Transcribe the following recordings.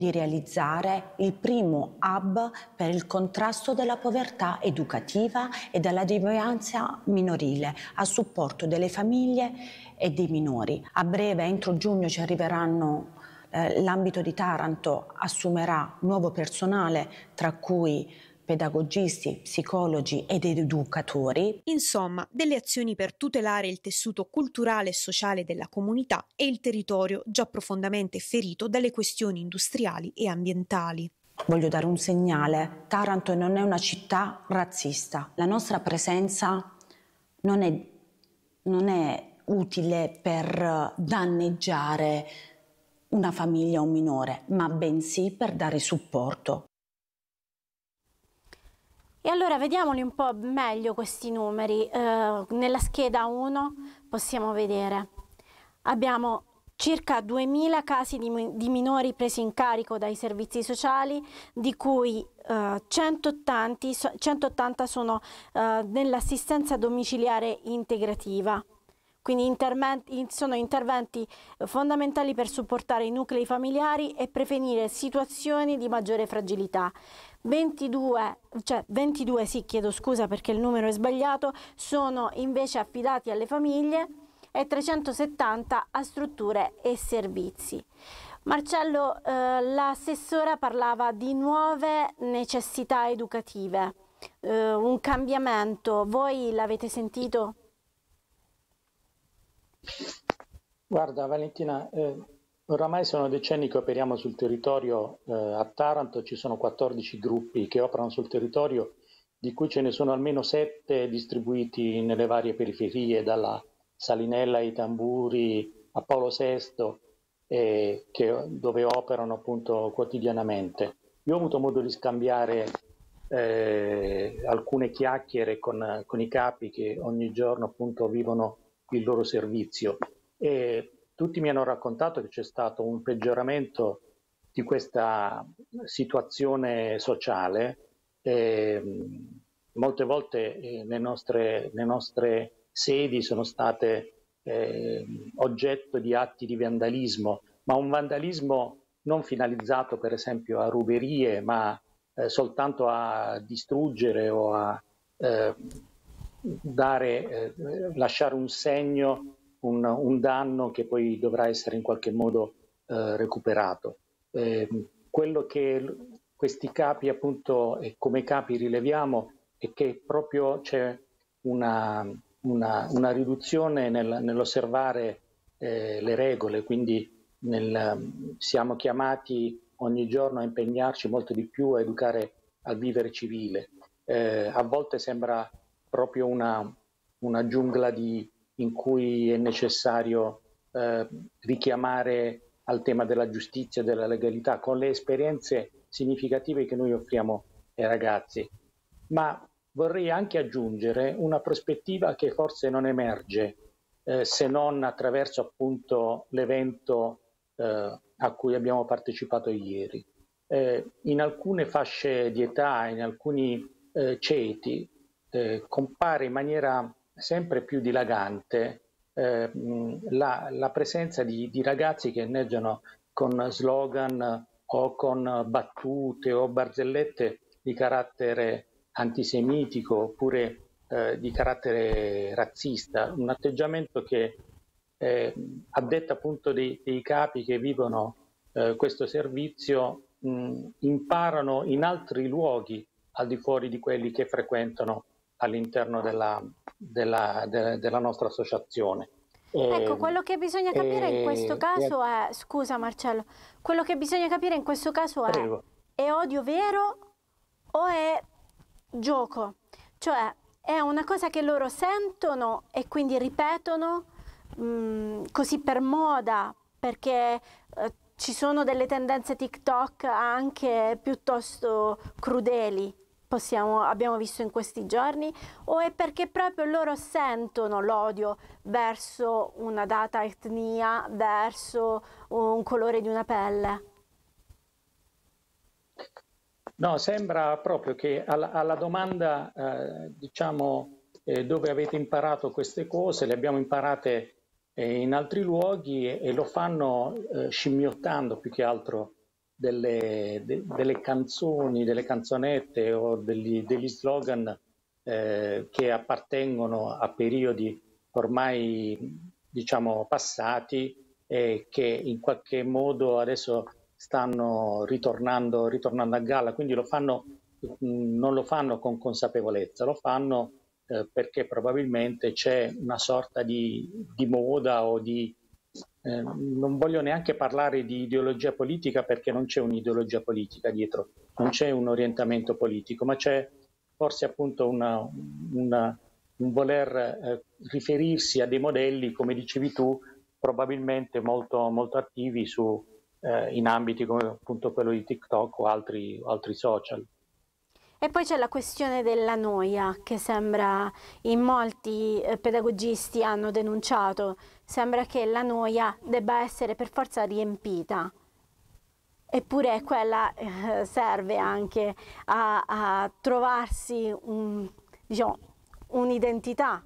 di realizzare il primo hub per il contrasto della povertà educativa e della devianza minorile a supporto delle famiglie e dei minori. A breve, entro giugno, ci arriveranno. L'ambito di Taranto assumerà nuovo personale, tra cui pedagogisti, psicologi ed educatori. Insomma, delle azioni per tutelare il tessuto culturale e sociale della comunità e il territorio già profondamente ferito dalle questioni industriali e ambientali. Voglio dare un segnale: Taranto non è una città razzista. La nostra presenza non è utile per danneggiare una famiglia o un minore, ma bensì per dare supporto. E allora vediamoli un po' meglio questi numeri. Nella scheda 1 possiamo vedere, abbiamo circa 2000 casi di minori presi in carico dai servizi sociali, di cui 180 sono nell'assistenza domiciliare integrativa. Quindi sono interventi fondamentali per supportare i nuclei familiari e prevenire situazioni di maggiore fragilità. 22, sì, chiedo scusa perché il numero è sbagliato, sono invece affidati alle famiglie e 370 a strutture e servizi. Marcello, l'assessora parlava di nuove necessità educative, un cambiamento, voi l'avete sentito? Guarda Valentina, oramai sono decenni che operiamo sul territorio. A Taranto ci sono 14 gruppi che operano sul territorio, di cui ce ne sono almeno 7 distribuiti nelle varie periferie, dalla Salinella ai Tamburi a Paolo VI, dove operano appunto quotidianamente. Io ho avuto modo di scambiare alcune chiacchiere con i capi che ogni giorno appunto vivono il loro servizio, e tutti mi hanno raccontato che c'è stato un peggioramento di questa situazione sociale. Molte volte le nostre sedi sono state oggetto di atti di vandalismo, ma un vandalismo non finalizzato per esempio a ruberie, ma soltanto a distruggere o a lasciare un segno, un danno che poi dovrà essere in qualche modo recuperato. Quello che questi capi appunto e come capi rileviamo è che proprio c'è una riduzione nell'osservare le regole, quindi siamo chiamati ogni giorno a impegnarci molto di più a educare al vivere civile. A volte sembra proprio una giungla in cui è necessario richiamare al tema della giustizia e della legalità con le esperienze significative che noi offriamo ai ragazzi. Ma vorrei anche aggiungere una prospettiva che forse non emerge se non attraverso appunto l'evento a cui abbiamo partecipato ieri. In alcune fasce di età, in alcuni ceti, compare in maniera sempre più dilagante la presenza di ragazzi che inneggiano con slogan o con battute o barzellette di carattere antisemitico oppure di carattere razzista, un atteggiamento che a detta appunto dei capi che vivono questo servizio imparano in altri luoghi al di fuori di quelli che frequentano all'interno della nostra associazione. Ecco, quello che bisogna capire in questo caso è, scusa Marcello, quello che bisogna capire in questo caso è odio vero o è gioco? Cioè è una cosa che loro sentono e quindi ripetono così per moda, perché ci sono delle tendenze TikTok anche piuttosto crudeli, abbiamo visto in questi giorni, o è perché proprio loro sentono l'odio verso una data etnia, verso un colore di una pelle? No, sembra proprio che alla domanda dove avete imparato queste cose, le abbiamo imparate in altri luoghi e lo fanno scimmiottando più che altro delle canzoni, delle canzonette o degli slogan che appartengono a periodi ormai, diciamo, passati e che in qualche modo adesso stanno ritornando a galla, quindi non lo fanno con consapevolezza, lo fanno perché probabilmente c'è una sorta di moda o non voglio neanche parlare di ideologia politica, perché non c'è un'ideologia politica dietro, non c'è un orientamento politico, ma c'è forse appunto un voler riferirsi a dei modelli, come dicevi tu, probabilmente molto, molto attivi in ambiti come appunto quello di TikTok o altri social. E poi c'è la questione della noia, che sembra, in molti pedagogisti hanno denunciato, sembra che la noia debba essere per forza riempita. Eppure quella serve anche a trovarsi diciamo, un'identità.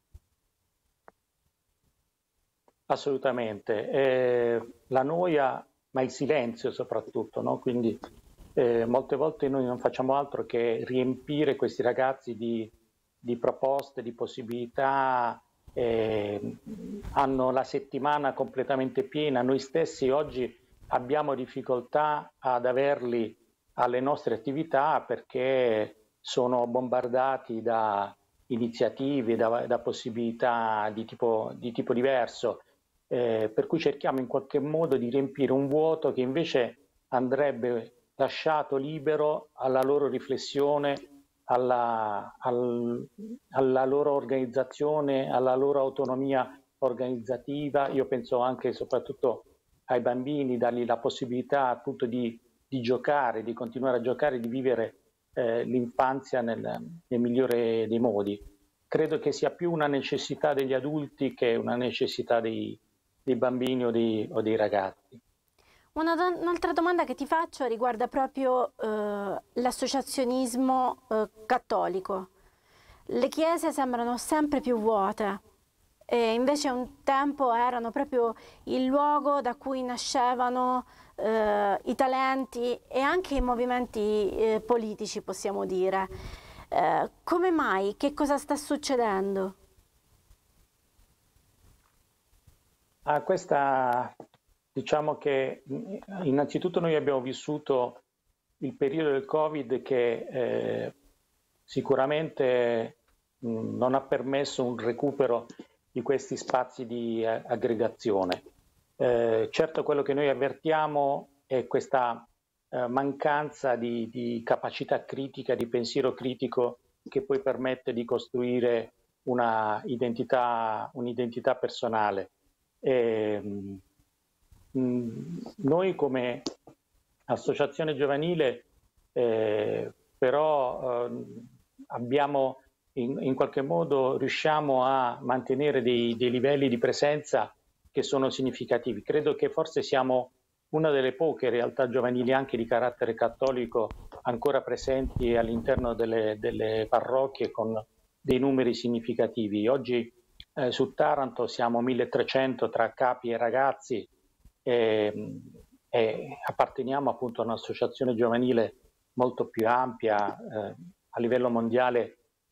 Assolutamente. La noia, ma il silenzio soprattutto, no? Quindi molte volte noi non facciamo altro che riempire questi ragazzi di proposte, di possibilità, hanno la settimana completamente piena. Noi stessi oggi abbiamo difficoltà ad averli alle nostre attività perché sono bombardati da iniziative, da possibilità di tipo diverso, per cui cerchiamo in qualche modo di riempire un vuoto che invece andrebbe lasciato libero alla loro riflessione, alla loro organizzazione, alla loro autonomia organizzativa. Io penso anche e soprattutto ai bambini, dargli la possibilità appunto di giocare, di continuare a giocare, di vivere l'infanzia nel migliore dei modi. Credo che sia più una necessità degli adulti che una necessità dei bambini o dei ragazzi. Un'altra domanda che ti faccio riguarda proprio l'associazionismo cattolico. Le chiese sembrano sempre più vuote e invece un tempo erano proprio il luogo da cui nascevano i talenti e anche i movimenti politici, possiamo dire. Come mai? Che cosa sta succedendo? Diciamo che innanzitutto noi abbiamo vissuto il periodo del Covid che sicuramente non ha permesso un recupero di questi spazi di aggregazione. Certo, quello che noi avvertiamo è questa mancanza di capacità critica, di pensiero critico che poi permette di costruire un'identità personale. Noi come associazione giovanile però abbiamo in qualche modo riusciamo a mantenere dei livelli di presenza che sono significativi. Credo che forse siamo una delle poche realtà giovanili anche di carattere cattolico ancora presenti all'interno delle parrocchie con dei numeri significativi. Oggi su Taranto siamo 1300 tra capi e ragazzi e apparteniamo appunto a un'associazione giovanile molto più ampia. A livello mondiale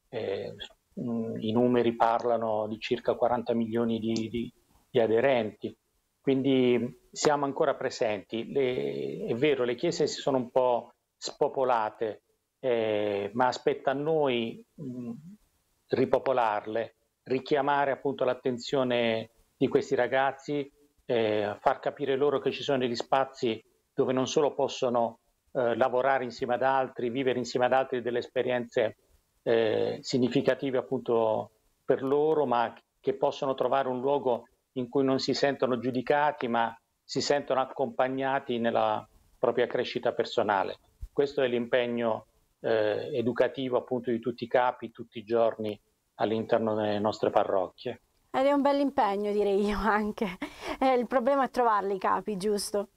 i numeri parlano di circa 40 milioni di aderenti, quindi siamo ancora presenti. È vero, le chiese si sono un po' spopolate, ma aspetta a noi ripopolarle, richiamare appunto l'attenzione di questi ragazzi, far capire loro che ci sono degli spazi dove non solo possono lavorare insieme ad altri, vivere insieme ad altri delle esperienze significative appunto per loro, ma che possono trovare un luogo in cui non si sentono giudicati, ma si sentono accompagnati nella propria crescita personale. Questo è l'impegno educativo appunto di tutti i capi, tutti i giorni all'interno delle nostre parrocchie. Ed è un bel impegno, direi io anche. Il problema è trovarli i capi, giusto?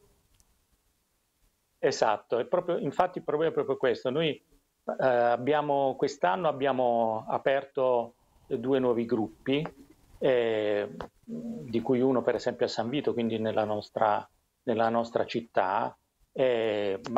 Esatto, infatti il problema è proprio questo. Noi quest'anno abbiamo aperto 2 nuovi gruppi, di cui uno per esempio a San Vito, quindi nella nostra città, ma